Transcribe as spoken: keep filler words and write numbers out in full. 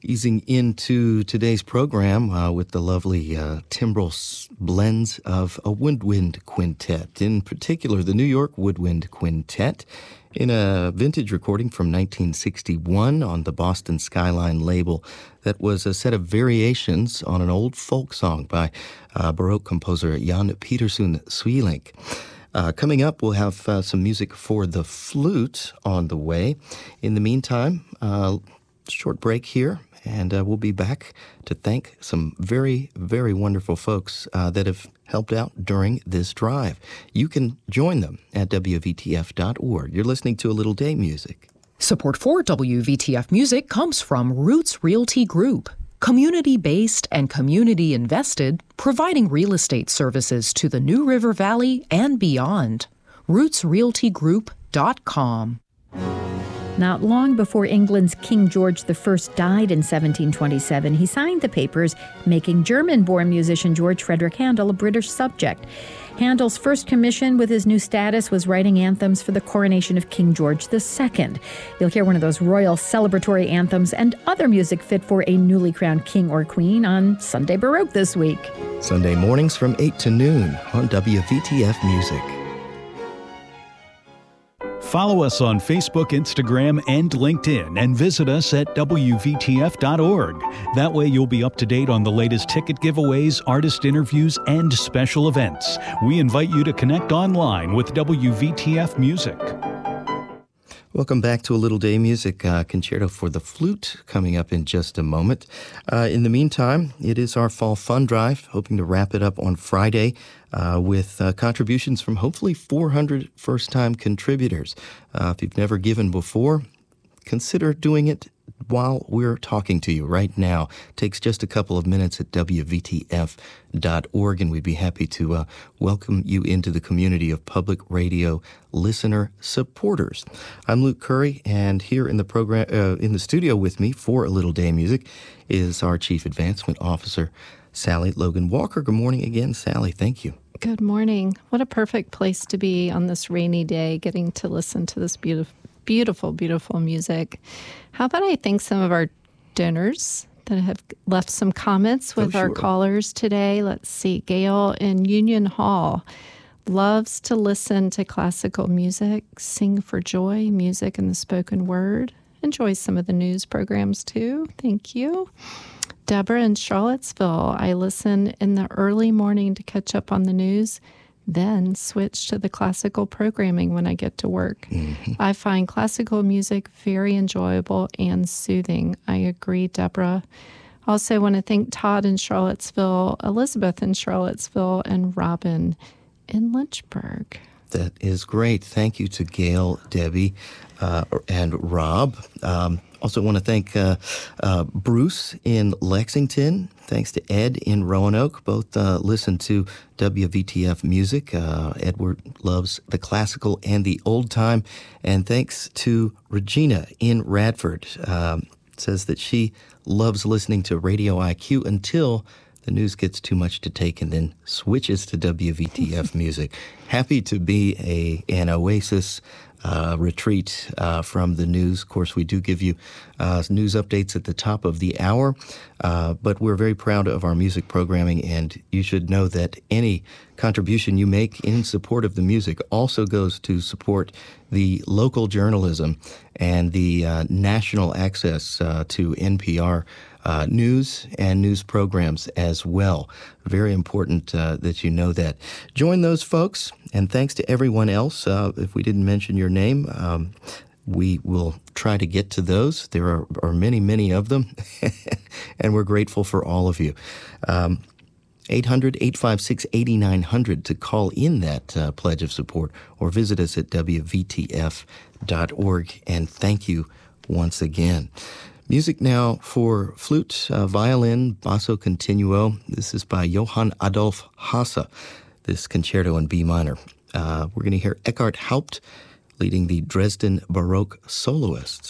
Easing into today's program uh, with the lovely uh, timbral blends of a woodwind quintet, in particular the New York Woodwind Quintet, in a vintage recording from nineteen sixty-one on the Boston Skyline label that was a set of variations on an old folk song by uh, Baroque composer Jan Pieterszoon Sweelinck. Uh, coming up, we'll have uh, some music for the flute on the way. In the meantime, uh, short break here. And uh, we'll be back to thank some very, very wonderful folks uh, that have helped out during this drive. You can join them at W V T F dot org. You're listening to A Little Day Music. Support for W V T F Music comes from Roots Realty Group, community-based and community-invested, providing real estate services to the New River Valley and beyond. roots realty group dot com. Not long before England's King George the First died in seventeen twenty-seven, he signed the papers making German-born musician George Frederick Handel a British subject. Handel's first commission with his new status was writing anthems for the coronation of King George the Second. You'll hear one of those royal celebratory anthems and other music fit for a newly crowned king or queen on Sunday Baroque this week. Sunday mornings from eight to noon on W V T F Music. Follow us on Facebook, Instagram, and LinkedIn, and visit us at W V T F dot org. That way you'll be up to date on the latest ticket giveaways, artist interviews, and special events. We invite you to connect online with W V T F Music. Welcome back to A Little Day Music, uh, concerto for the flute, coming up in just a moment. Uh, in the meantime, it is our Fall Fun Drive, hoping to wrap it up on Friday uh, with uh, contributions from hopefully four hundred first-time contributors. Uh, if you've never given before, consider doing it while we're talking to you right now. It takes just a couple of minutes at W V T F dot org, and we'd be happy to uh, welcome you into the community of public radio listener supporters. I'm Luke Curry, and here in the program, uh, in the studio with me for A Little Day Music is our Chief Advancement Officer, Sally Logan Walker. Good morning again, Sally. Thank you. Good morning. What a perfect place to be on this rainy day, getting to listen to this beautiful Beautiful, beautiful music. How about I thank some of our donors that have left some comments with oh, our sure. callers today. Let's see. Gail in Union Hall loves to listen to classical music, sing for joy, music and the spoken word. Enjoys some of the news programs too. Thank you. Deborah in Charlottesville. I listen in the early morning to catch up on the news, then switch to the classical programming when I get to work. Mm-hmm. I find classical music very enjoyable and soothing. I agree, Deborah. Also want to thank Todd in Charlottesville, Elizabeth in Charlottesville, and Robin in Lynchburg. That is great. Thank you to Gail, Debbie, uh, and Rob. Um, also want to thank uh, uh, Bruce in Lexington. Thanks to Ed in Roanoke. Both uh, listen to W V T F Music. Uh, Edward loves the classical and the old time. And thanks to Regina in Radford. Um, says that she loves listening to Radio I Q until the news gets too much to take and then switches to W V T F Music. Happy to be a an oasis uh, retreat uh, from the news. Of course, we do give you uh, news updates at the top of the hour, uh, but we're very proud of our music programming, and you should know that any contribution you make in support of the music also goes to support the local journalism and the uh, national access uh, to N P R Uh, news and news programs as well. Very important uh, that you know that. Join those folks, and thanks to everyone else. Uh, if we didn't mention your name, um, we will try to get to those. There are, are many, many of them, and we're grateful for all of you. Um, eight hundred, eight five six, eight nine zero zero to call in that uh, pledge of support, or visit us at W V T F dot org, and thank you once again. Music now for flute, uh, violin, basso continuo. This is by Johann Adolf Hasse, this concerto in B minor. Uh, we're going to hear Eckhart Haupt leading the Dresden Baroque Soloists.